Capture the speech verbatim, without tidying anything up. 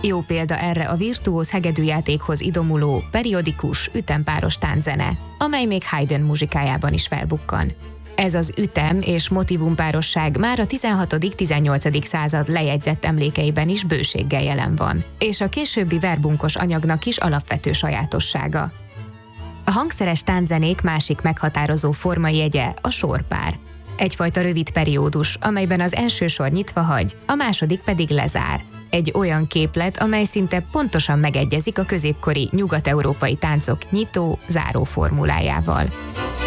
Jó példa erre a virtuóz hegedűjátékhoz idomuló, periodikus, ütempáros tánczene, amely még Haydn muzsikájában is felbukkan. Ez az ütem és motivumpárosság már a tizenhatodik-tizennyolcadik század lejegyzett emlékeiben is bőséggel jelen van, és a későbbi verbunkos anyagnak is alapvető sajátossága. A hangszeres tánczenék másik meghatározó formai jegye a sorpár. Egyfajta rövid periódus, amelyben az első sor nyitva hagy, a második pedig lezár. Egy olyan képlet, amely szinte pontosan megegyezik a középkori nyugat-európai táncok nyitó-záró formulájával.